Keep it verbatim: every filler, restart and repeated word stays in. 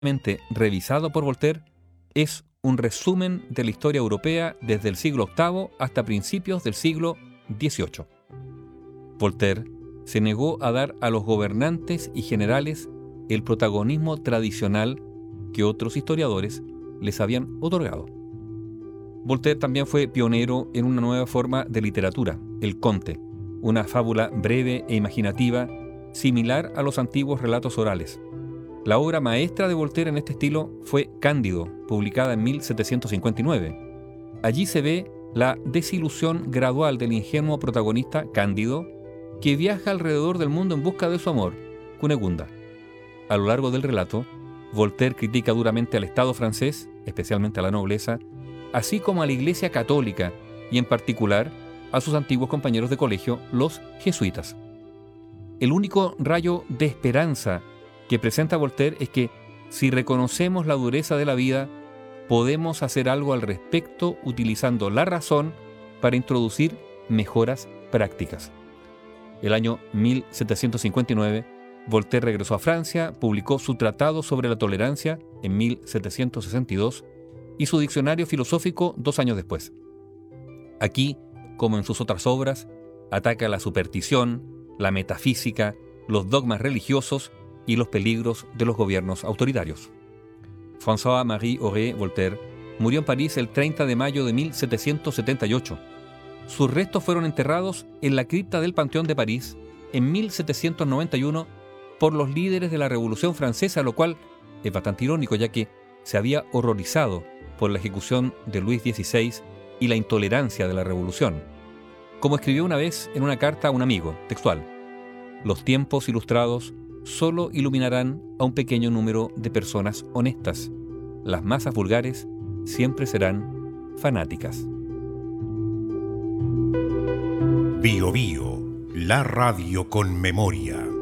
revisado por Voltaire, es un resumen de la historia europea desde el siglo octavo hasta principios del siglo dieciocho. Voltaire se negó a dar a los gobernantes y generales el protagonismo tradicional que otros historiadores les habían otorgado. Voltaire también fue pionero en una nueva forma de literatura, el conte, una fábula breve e imaginativa similar a los antiguos relatos orales. La obra maestra de Voltaire en este estilo fue Cándido, publicada en mil setecientos cincuenta y nueve. Allí se ve la desilusión gradual del ingenuo protagonista Cándido, que viaja alrededor del mundo en busca de su amor, Cunegunda. A lo largo del relato, Voltaire critica duramente al Estado francés, especialmente a la nobleza, así como a la Iglesia católica y en particular a sus antiguos compañeros de colegio, los jesuitas. El único rayo de esperanza que presenta Voltaire es que, si reconocemos la dureza de la vida, podemos hacer algo al respecto utilizando la razón para introducir mejoras prácticas. El año mil setecientos cincuenta y nueve, Voltaire regresó a Francia, publicó su Tratado sobre la Tolerancia en mil setecientos sesenta y dos y su diccionario filosófico dos años después. Aquí, como en sus otras obras, ataca la superstición, la metafísica, los dogmas religiosos y los peligros de los gobiernos autoritarios. François-Marie Auré Voltaire murió en París el treinta de mayo de mil setecientos setenta y ocho. Sus restos fueron enterrados en la cripta del Panteón de París en mil setecientos noventa y uno por los líderes de la Revolución Francesa, lo cual es bastante irónico, ya que se había horrorizado por la ejecución de Luis dieciséis y la intolerancia de la Revolución. Como escribió una vez en una carta a un amigo, textual: «Los tiempos ilustrados solo iluminarán a un pequeño número de personas honestas. Las masas vulgares siempre serán fanáticas». Bio Bio, la radio con memoria.